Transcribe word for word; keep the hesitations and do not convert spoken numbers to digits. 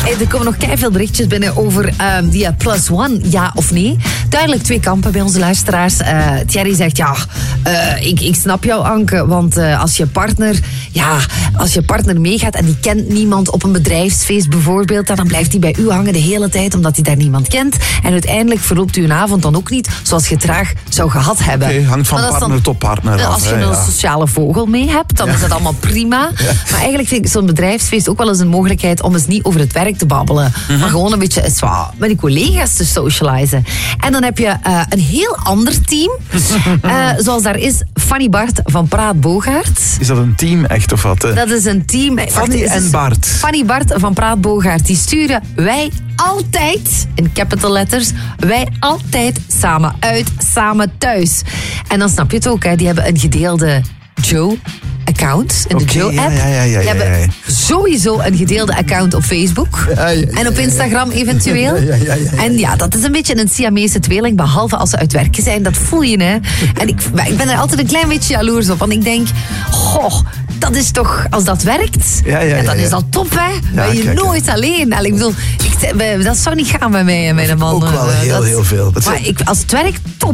Hey, er komen nog keiveel berichtjes binnen over uh, die plus one, ja of nee. Duidelijk twee kampen bij onze luisteraars. Uh, Thierry zegt, ja, uh, ik, ik snap jou, Anke, want uh, als je partner, ja, als je partner meegaat en die kent niemand op een bedrijfsfeest bijvoorbeeld, dan blijft hij bij u hangen de hele tijd, omdat hij daar niemand kent. En uiteindelijk verloopt uw avond dan ook niet zoals je traag zou gehad hebben. Okay, hangt van partner dan, tot partner af. Als je hè, een ja. sociale vogel mee hebt, dan ja. is dat allemaal prima. Ja. Maar eigenlijk vind ik zo'n bedrijfsfeest ook wel eens een mogelijkheid om eens niet over het werk te babbelen, mm-hmm. maar gewoon een beetje eens, wow, met die collega's te socializen. En dan heb je uh, een heel ander team. Uh, zoals daar is Fanny Bart van Praat Bogaert. Is dat een team echt of wat? Hè? Dat is een team. Fanny en Bart. Fanny Bart van Praat Bogaert. Die sturen wij altijd, in capital letters, wij altijd samen uit, samen thuis. En dan snap je het ook, hè. Die hebben een gedeelde Joe-account in de okay, Joe-app. Ja, ja, ja, ja, Die hebben ja, ja. sowieso een gedeelde account op Facebook. Ja, ja, ja, en op Instagram eventueel. Ja, ja, ja, ja. En ja, dat is een beetje een Siamese tweeling, behalve als ze uit werken zijn. Dat voel je, hè. En ik, ik ben er altijd een klein beetje jaloers op. Want ik denk, goh, dat is toch, als dat werkt, ja, ja, ja, dan is dat top, hè. Ja, ben je kijk, nooit ja. alleen. Ik bedoel, ik, dat zou niet gaan bij mij en mijn man. Ook wel heel, dat, heel veel. Maar ik, als het werkt, top.